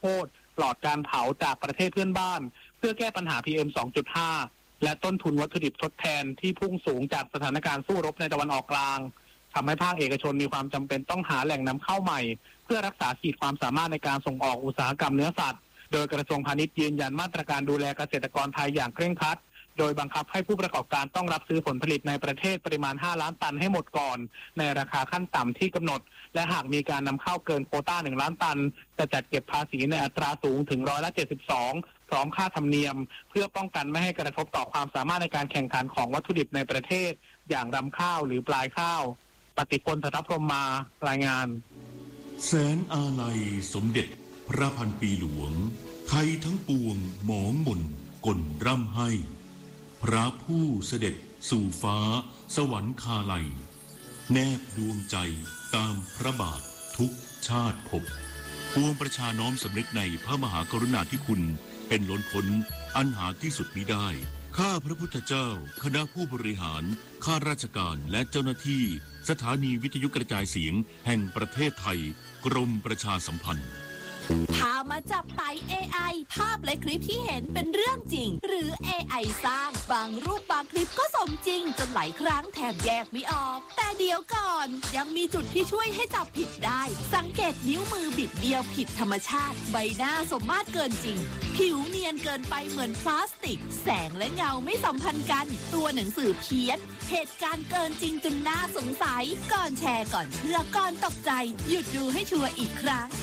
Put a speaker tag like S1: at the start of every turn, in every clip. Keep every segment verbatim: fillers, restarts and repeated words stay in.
S1: โพดปลอดการเผาจากประเทศเพื่อนบ้านเพื่อแก้ปัญหา พี เอ็ม สองจุดห้า และต้นทุนวัตถุดิบทดแทนที่พุ่งสูงจากสถานการณ์สู้รบในตะวันออกกลางทำให้ภาคเอกชนมีความจำเป็นต้องหาแหล่งนำเข้าใหม่เพื่อรักษาขีดความสามารถในการส่งออกอุตสาหกรรมเนื้อสัตว์โดยกระทรวงพาณิชย์ยืนยันมาตรการดูแลเกษตรกรไทยอย่างเคร่งครัดโดยบังคับให้ผู้ประกอบการต้องรับซื้อผลผลิตในประเทศปริมาณห้าล้านตันให้หมดก่อนในราคาขั้นต่ำที่กำหนดและหากมีการนำเข้าเกินโควต้าหนึ่งล้านตันจะจัดเก็บภาษีในอัตราสูงถึงร้อยละเจ็ดสิบสองพร้อมค่าธรรมเนียมเพื่อป้องกันไม่ให้กระทบต่อความสามารถในการแข่งขันของวัตถุดิบในประเทศอย่างรำข้าวหรือปลายข้าวปฏิพล ธนพรหมมารายงาน
S2: แสนอาลัยสมเด็จพระพันปีหลวงไทยทั้งปวงหมองมนกลร่ำให้พระผู้เสด็จสู่ฟ้าสวรรคาลัยแนบดวงใจตามพระบาททุกชาติภพปวงประชาน้อมสำนึกในพระมหากรุณาธิคุณเป็นล้นพ้นอันหาที่สุดมิได้ข้าพระพุทธเจ้าคณะผู้บริหารข้าราชการและเจ้าหน้าที่สถานีวิทยุกระจายเสียงแห่งประเทศไทยกรมประชาสัมพันธ์
S3: พามาจับไต่ เอ ไอ ภาพและคลิปที่เห็นเป็นเรื่องจริงหรือ เอ ไอ สร้างบางรูปบางคลิปก็สมจริงจนหลายครั้งแทบแยกไม่ออกแต่เดี๋ยวก่อนยังมีจุดที่ช่วยให้จับผิดได้สังเกตนิ้วมือบิดเบี้ยวผิดธรรมชาติใบหน้าสมมาตรเกินจริงผิวเนียนเกินไปเหมือนพลาสติกแสงและเงาไม่สัมพันธ์กันตัวหนังสือเพี้ยนเหตุการณ์เกินจริงจนน่าสงสัยก่อนแชร์ก่อนเชื่อก่อนตกใจหยุดดูให้ชัวร์อีกครั้ง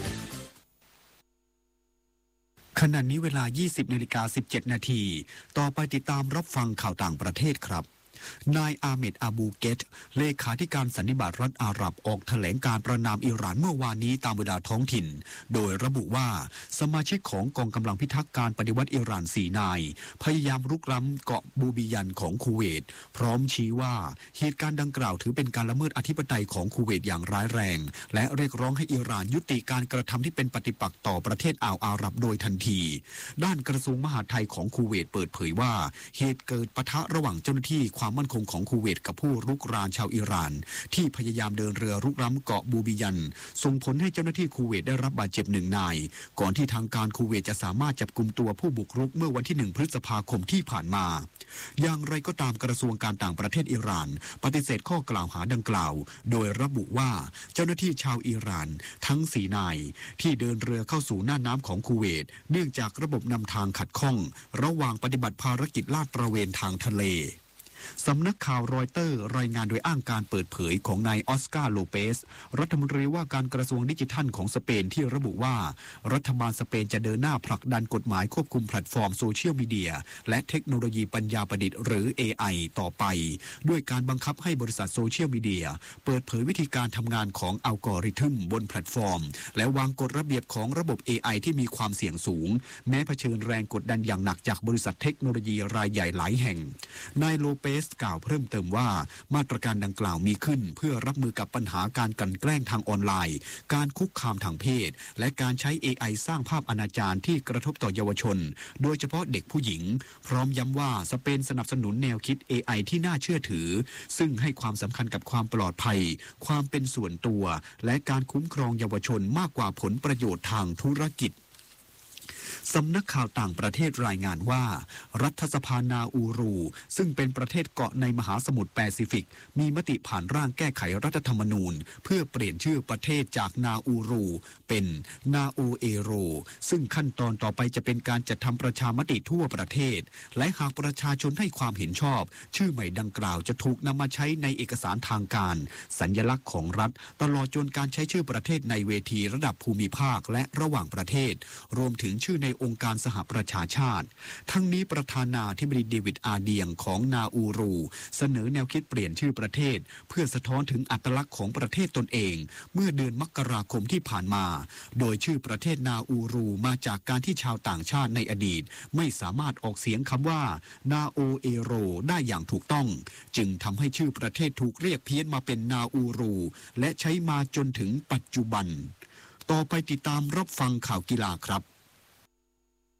S4: ขณะนี้เวลา ยี่สิบนาฬิกาสิบเจ็ดนาที ต่อไปติดตามรับฟังข่าวต่างประเทศครับนายอาเมดอาบูเกตเลขาธิการสันนิบาตรัฐอาหรับออกแถลงการประณามอิหร่านเมื่อวานนี้ตามเวลาท้องถิ่นโดยระบุว่าสมาชิกของกองกำลังพิทักษ์การปฏิวัติอิหร่านสี่นายพยายามรุกล้ำเกาะบูบิยันของคูเวตพร้อมชี้ว่าเหตุการณ์ดังกล่าวถือเป็นการละเมิดอธิปไตยของคูเวตอย่างร้ายแรงและเรียกร้องให้อิหร่านยุติการกระทำที่เป็นปฏิปักษ์ต่อประเทศอ่าวอาหรับโดยทันทีด้านกระทรวงมหาดไทยของคูเวตเปิดเผยว่าเหตุเกิดปะทะระหว่างเจ้าหน้าที่ความมั่นคงของคูเวตกับผู้รุกรานชาวอิหร่านที่พยายามเดินเรือรุกล้ำเกาะบูบิยันส่งผลให้เจ้าหน้าที่คูเวตได้รับบาดเจ็บหนึ่งนายก่อนที่ทางการคูเวตจะสามารถจับกุมตัวผู้บุกรุกเมื่อวันที่หนึ่งพฤษภาคมที่ผ่านมาอย่างไรก็ตามกระทรวงการต่างประเทศอิหร่านปฏิเสธข้อกล่าวหาดังกล่าวโดยระบุว่าเจ้าหน้าที่ชาวอิหร่านทั้งสี่นายที่เดินเรือเข้าสู่น่านน้ำของคูเวตเนื่องจากระบบนำทางขัดข้องระหว่างปฏิบัติภารกิจลาดตระเวนทางทะเลสำนักข่าวรอยเตอร์รายงานโดยอ้างการเปิดเผยของนายออสการ์โลเปสรัฐมนตรีว่าการกระทรวงดิจิทัลของสเปนที่ระบุว่ารัฐบาลสเปนจะเดินหน้าผลักดันกฎหมายควบคุมแพลตฟอร์มโซเชียลมีเดียและเทคโนโลยีปัญญาประดิษฐ์หรือ เอ ไอ ต่อไปด้วยการบังคับให้บริษัทโซเชียลมีเดียเปิดเผยวิธีการทำงานของอัลกอริทึมบนแพลตฟอร์มและวางกฎระเบียบของระบบ เอ ไอ ที่มีความเสี่ยงสูงแม้เผชิญแรงกดดันอย่างหนักจากบริษัทเทคโนโลยีรายใหญ่หลายแห่งนายโลเปสกล่าวเพิ่มเติมว่ามาตรการดังกล่าวมีขึ้นเพื่อรับมือกับปัญหาการกลั่นแกล้งทางออนไลน์การคุกคามทางเพศและการใช้ เอ ไอ สร้างภาพอนาจารที่กระทบต่อเยาวชนโดยเฉพาะเด็กผู้หญิงพร้อมย้ำว่าสเปนสนับสนุนแนวคิด เอ ไอ ที่น่าเชื่อถือซึ่งให้ความสำคัญกับความปลอดภัยความเป็นส่วนตัวและการคุ้มครองเยาวชนมากกว่าผลประโยชน์ทางธุรกิจสำนักข่าวต่างประเทศรายงานว่ารัฐสภานาอูรูซึ่งเป็นประเทศเกาะในมหาสมุทรแปซิฟิกมีมติผ่านร่างแก้ไขรัฐธรรมนูญเพื่อเปลี่ยนชื่อประเทศจากนาอูรูเป็นนาโอเอโรซึ่งขั้นตอนต่อไปจะเป็นการจัดทำประชามติทั่วประเทศและหากประชาชนให้ความเห็นชอบชื่อใหม่ดังกล่าวจะถูกนำมาใช้ในเอกสารทางการสัญลักษณ์ของรัฐตลอดจนการใช้ชื่อประเทศในเวทีระดับภูมิภาคและระหว่างประเทศรวมถึงชื่อในองค์การสหประชาชาติทั้งนี้ประธานาธิบดีเดวิดอาเดียงของนาอูรูเสนอแนวคิดเปลี่ยนชื่อประเทศเพื่อสะท้อนถึงอัตลักษณ์ของประเทศตนเองเมื่อเดือนมกราคมที่ผ่านมาโดยชื่อประเทศนาอูรูมาจากการที่ชาวต่างชาติในอดีตไม่สามารถออกเสียงคำว่านาโอเอโรได้อย่างถูกต้องจึงทำให้ชื่อประเทศถูกเรียกเพี้ยนมาเป็นนาอูรูและใช้มาจนถึงปัจจุบันต่อไปติดตามรับฟังข่าวกีฬาครับ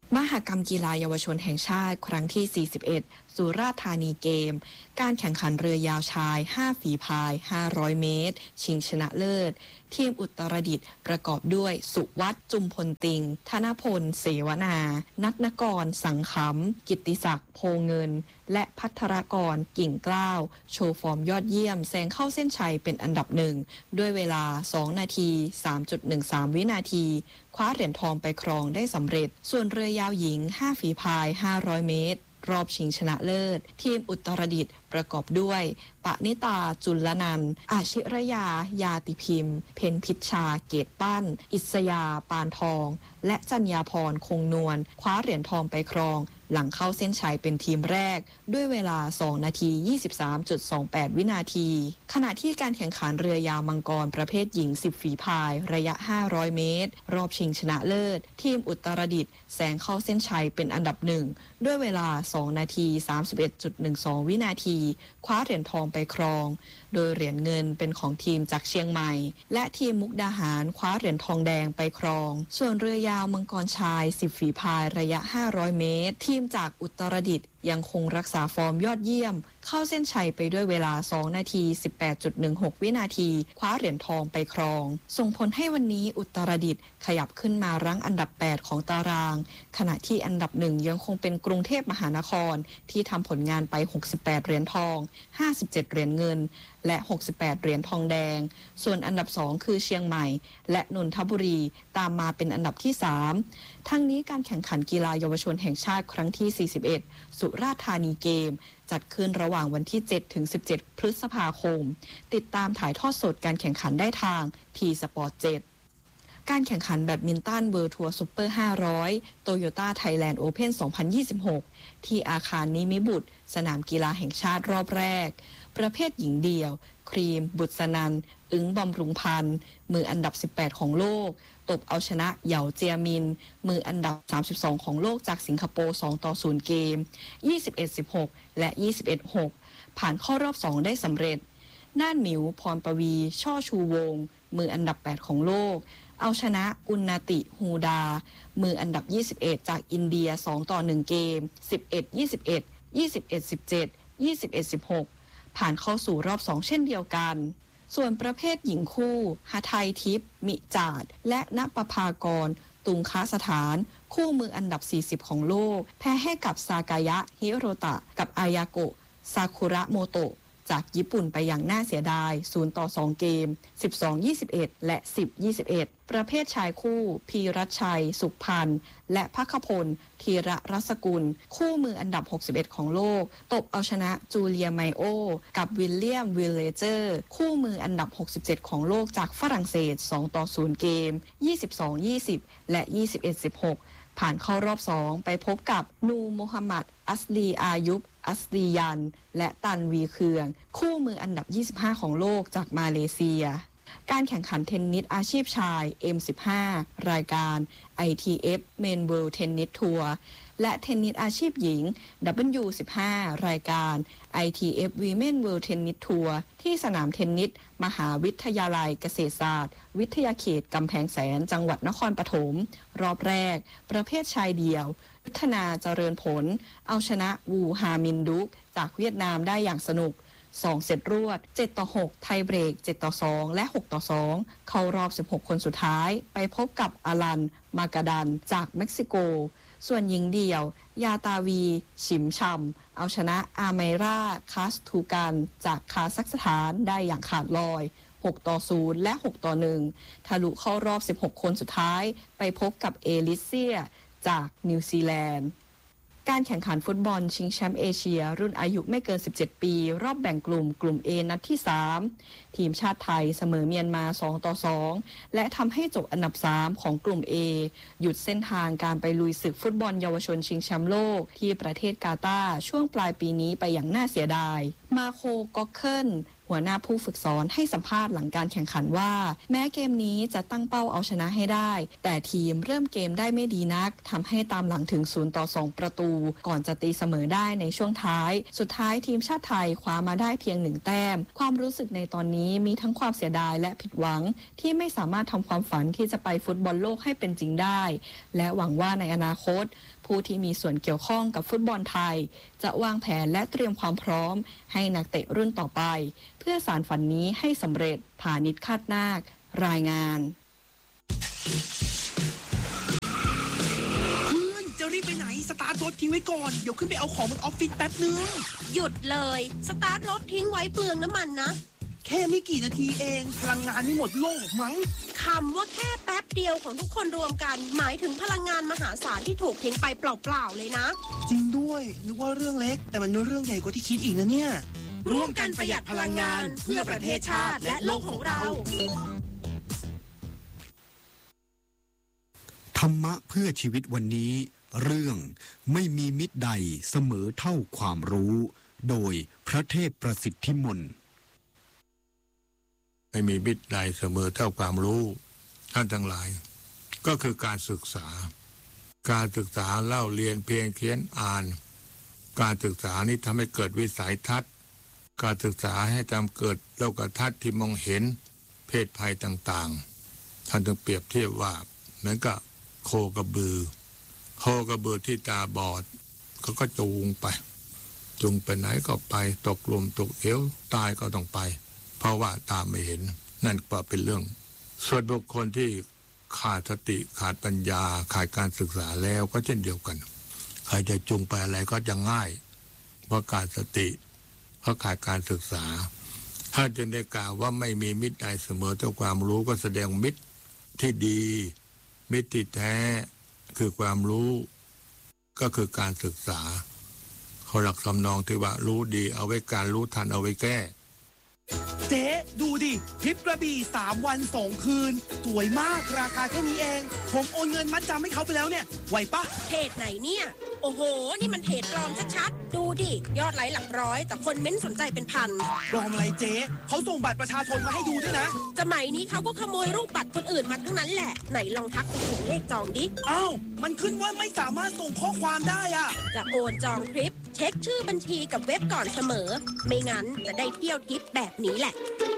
S5: มหกรรมกีฬาเยาวชนแห่งชาติครั้งที่ สี่สิบเอ็ด สุราษฎร์ธานีเกม การแข่งขันเรือยาวชาย ห้า ฝีพาย ห้าร้อย เมตร ชิงชนะเลิศ ทีมอุตรดิตถ์ประกอบด้วยสุวัฒน์จุมพลติง ธนพล เสวนา นัทนกร สังขำ กิตติศักดิ์ โพเงิน และพัทรกร กิ่งกล้าว โชว์ฟอร์มยอดเยี่ยมแซงเข้าเส้นชัยเป็นอันดับหนึ่ง ด้วยเวลา สอง นาที สามจุดหนึ่งสาม วินาที คว้าเหรียญทองไปครองได้สำเร็จ ส่วนเรือยาวหญิง ห้า ฝีพาย ห้าร้อย เมตร รอบชิงชนะเลิศ ทีมอุตรดิตถ์ประกอบด้วยปณิตา จุลนันท์ อาชิรยา ยาติพิมพ์ เพ็ญพิชชา เกตปั้น อิสยา ปานทอง และจัญญาพร คงนวล คว้าเหรียญทองไปครอง หลังเข้าเส้นชัยเป็นทีมแรกด้วยเวลา สอง นาที ยี่สิบสามจุดสองแปด วินาที ขณะที่การแข่งขันเรือยาวมังกรประเภทหญิง สิบ ฝีพาย ระยะ ห้าร้อย เมตร รอบชิงชนะเลิศ ทีมอุตรดิตถ์แซงเข้าเส้นชัยเป็นอันดับหนึ่งด้วยเวลา สอง นาที สามสิบเอ็ดจุดหนึ่งสอง วินาที คว้าเหรียญทองไปครอง โดยเหรียญเงินเป็นของทีมจากเชียงใหม่และทีมมุกดาหารคว้าเหรียญทองแดงไปครองส่วนเรือยาวมังกรชาย สิบ ฝีพายระยะ ห้าร้อย เมตร ทีมจากอุตรดิตถ์ยังคงรักษาฟอร์มยอดเยี่ยมเข้าเส้นชัยไปด้วยเวลา สอง นาที สิบแปดจุดหนึ่งหก วินาทีคว้าเหรียญทองไปครองส่งผลให้วันนี้อุตรดิตถ์ขยับขึ้นมารั้งอันดับแปดของตารางขณะที่อันดับหนึ่งยังคงเป็นกรุงเทพมหานครที่ทำผลงานไปหกสิบแปดเหรียญทองห้าสิบเจ็ดเหรียญเงินและหกสิบแปดเหรียญทองแดงส่วนอันดับสองคือเชียงใหม่และนนทบุรีตามมาเป็นอันดับที่สามทั้งนี้การแข่งขันกีฬาเยาวชนแห่งชาติครั้งที่ สี่สิบเอ็ด สุราษฎร์ธานีเกมจัดขึ้นระหว่างวันที่ เจ็ดถึงสิบเจ็ด พฤษภาคมติดตามถ่ายทอดสดการแข่งขันได้ทาง ที สปอร์ต เจ็ด การแข่งขันแบดมินตันเวิลด์ทัวร์ซุปเปอร์ ห้าร้อย โตโยต้าไทยแลนด์โอเพ่น สองพันยี่สิบหก ที่อาคารนิมิบุตรสนามกีฬาแห่งชาติรอบแรกประเภทหญิงเดี่ยวครีม บุษนันท์อึ้งบำรุงพันธ์มืออันดับสิบแปดของโลกตบเอาชนะเหยาเจียมินมืออันดับสามสิบสองของโลกจากสิงคโปร์ สองต่อศูนย์ เกม ยี่สิบเอ็ดสิบหก และ ยี่สิบเอ็ดหก ผ่านเข้ารอบสองได้สำเร็จน่านหมิว พรปวี ช่อชูวงศ์มืออันดับแปดของโลกเอาชนะอุนนาติฮูดามืออันดับยี่สิบเอ็ดจากอินเดียสองต่อหนึ่งเกม สิบเอ็ด ยี่สิบเอ็ด ยี่สิบเอ็ด สิบเจ็ด ยี่สิบเอ็ด สิบหก ผ่านเข้าสู่รอบสองเช่นเดียวกันส่วนประเภทหญิงคู่หทัยทิพย์มิจาดและณปภากรตุงค้าสถานคู่มืออันดับสี่สิบของโลกแพ้ให้กับซากายะฮิโรตะกับอายาโกะซากุระโมโตะจากญี่ปุ่นไปอย่างน่าเสียดายศูนย์ต่อสองเกม สิบสอง ยี่สิบเอ็ด และ สิบ ยี่สิบเอ็ด ประเภทชายคู่พีรัชชัย สุขพันธ์และภัคพล ธีระรัศกุลคู่มืออันดับหกสิบเอ็ดของโลกตบเอาชนะจูเลียไมโอกับวิลเลียมวิลเลเจอร์คู่มืออันดับหกสิบเจ็ดของโลกจากฝรั่งเศสสองต่อศูนย์เกม ยี่สิบสอง ยี่สิบ และ ยี่สิบเอ็ด สิบหกผ่านเข้ารอบสองไปพบกับนูโมฮัมหมัดอัสลีอายุบอัสลียันและตันวีเคืองคู่มืออันดับยี่สิบห้าของโลกจากมาเลเซียการแข่งขันเทนนิสอาชีพชาย เอ็ม สิบห้า รายการ ไอ ที เอฟ Men World Tennis Tour และเทนนิสอาชีพหญิง ดับเบิลยู สิบห้า รายการ ไอ ที เอฟ Women World Tennis Tour ที่สนามเทนนิสมหาวิทยาลัยเกษตรศาสตร์วิทยาเขตกำแพงแสนจังหวัดนครปฐมรอบแรกประเภทชายเดี่ยวยุทธนาเจริญผลเอาชนะวูฮามินดุกจากเวียดนามได้อย่างสนุกสองเซตรวดเจ็ดต่อหกไทยเบรกเจ็ดต่อสองและหกต่อสองเข้ารอบสิบหกคนสุดท้ายไปพบกับอลันมากาดันจากเม็กซิโกส่วนหญิงเดี่ยวยาตาวีฉิมชัมเอาชนะอาไมราคาสทูกันจากคาซัคสถานได้อย่างขาดลอยหกต่อศูนย์และหกต่อหนึ่งทะลุเข้ารอบสิบหกคนสุดท้ายไปพบกับเอลิเซียจากนิวซีแลนด์การแข่งขันฟุตบอลชิงแชมป์เอเชียรุ่นอายุไม่เกินสิบเจ็ดปีรอบแบ่งกลุ่มกลุ่ม A นัดที่สามทีมชาติไทยเสมอเมียนมาสองต่อสองและทำให้จบอันดับสามของกลุ่ม A หยุดเส้นทางการไปลุยศึกฟุตบอลเยาวชนชิงแชมป์โลกที่ประเทศกาตาร์ช่วงปลายปีนี้ไปอย่างน่าเสียดายมาโค ก็อกเคิลหัวหน้าผู้ฝึกสอนให้สัมภาษณ์หลังการแข่งขันว่าแม้เกมนี้จะตั้งเป้าเอาชนะให้ได้แต่ทีมเริ่มเกมได้ไม่ดีนักทำให้ตามหลังถึงศูนย์ต่อสองประตูก่อนจะตีเสมอได้ในช่วงท้ายสุดท้ายทีมชาติไทยคว้ามาได้เพียงหนึ่งแต้มความรู้สึกในตอนนี้มีทั้งความเสียดายและผิดหวังที่ไม่สามารถทำความฝันที่จะไปฟุตบอลโลกให้เป็นจริงได้และหวังว่าในอนาคตผู้ที่มีส่วนเกี่ยวข้องกับฟุตบอลไทยจะวางแผนและเตรียมความพร้อมให้นักเตะรุ่นต่อไปเพื่อสานฝันนี้ให้สำเร็จพาณิชย์คาดนาครายงาน
S6: เพื่อนจะรีบไปไหนสตาร์ทรถทิ้งไว้ก่อนเดี๋ยวขึ้นไปเอาของบนออฟฟิศแป๊บนึง
S7: หยุดเลยสตาร์ทรถทิ้งไว้เปลืองน้ำมันนะ
S6: แค่ไม่กี่นาทีเองพลังงานไม่หมดโลกมั้ง
S7: คำว่าแค่แป๊บเดียวของทุกคนรวมกันหมายถึงพลังงานมหาศาลที่ถูกทิ้งไปเปล่าๆเลยนะ
S6: จริงด้วยนึกว่าเรื่องเล็กแต่มันเป็นเรื่องใหญ่กว่าที่คิดอีกนะเนี่ย
S7: ร่วมกันประหยัดพลังงานเพื่อประเทศชาติและโลกของเรา
S4: ธรรมะเพื่อชีวิตวันนี้เรื่องไม่มีมิตรใดเสมอเท่าความรู้โดยพระเทพประสิทธิมนต์
S8: ไม่มีมิตรใดเสมอเท่าความรู้ท่านทั้งหลายก็คือการศึกษาการศึกษาเล่าเรียนเพียงเขียนอ่านการศึกษานี้ทำให้เกิดวิสัยทัศน์การศึกษาให้ทำเกิดโลกทัศน์ที่มองเห็นเพศภัยต่างๆท่านจึงเปรียบเทียบว่าเหมือนกับโคกระบือโคกระบือที่ตาบอดเขาก็จูงไปจูงไปไหนก็ไปตกลมตกเหวตายก็ต้องไปเพราะว่าตาไม่เห็นนั่นก็เป็นเรื่องส่วนบุคคลที่ขาดสติขาดปัญญาขาดการศึกษาแล้วก็เช่นเดียวกันใครจะจูงไปอะไรก็จะง่ายเพราะขาดสติเพราะขาดการศึกษาถ้าจึงได้กล่าวว่าไม่มีมิตรใดเสมอเท่าความรู้ก็แสดงมิตรที่ดีมิตรที่แท้คือความรู้ก็คือการศึกษาเขาหลักสำนองที่ว่ารู้ดีเอาไว้การรู้ทันเอาไว้แก้
S6: เจ๊ดูดิทริปกระบี่สามวันสองคืนสวยมากราคาแค่นี้เองผมโอนเงินมัดจำให้เขาไปแล้วเนี่ยไหวปะ
S7: เพจไหนเนี่ยโอ้โหนี่มันเพจปลอมชัดๆดูดิยอดไลค์หลักร้อยแต่คนเม้นสนใจเป็นพัน
S6: ปลอมอะไรเจ๊เขาส่งบัตรประชาชนมาให้ดูด้วยนะ
S7: สมัยนี้เขาก็ขโมยรูปบัตรคนอื่นมาทั้งนั้นแหละไหนลองทักไปถึงเลขจองดิ
S6: อ้าวมันขึ้นว่าไม่สามารถส่งข้อความได้อะ
S7: จะโอนจองทริปเช็คชื่อบัญชีกับเว็บก่อนเสมอไม่งั้นจะได้เที่ยวทริปแบบนี้แหละ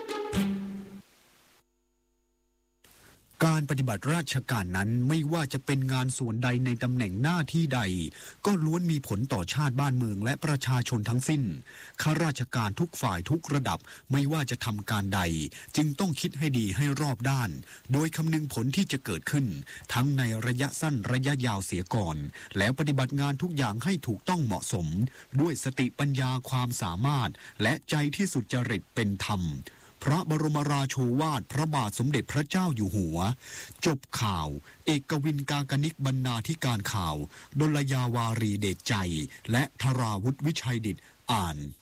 S4: การปฏิบัติราชการนั้นไม่ว่าจะเป็นงานส่วนใดในตำแหน่งหน้าที่ใดก็ล้วนมีผลต่อชาติบ้านเมืองและประชาชนทั้งสิ้นข้าราชการทุกฝ่ายทุกระดับไม่ว่าจะทำการใดจึงต้องคิดให้ดีให้รอบด้านโดยคำนึงผลที่จะเกิดขึ้นทั้งในระยะสั้นระยะยาวเสียก่อนแล้วปฏิบัติงานทุกอย่างให้ถูกต้องเหมาะสมด้วยสติปัญญาความสามารถและใจที่สุจริตเป็นธรรมพระบรมราโชวาทพระบาทสมเด็จพระเจ้าอยู่หัวจบข่าวเอกวินกากนิกบรรณาธิการข่าวดลยาวารีเดชใจและธราวุฒิวิชัยดิษฐ์อ่าน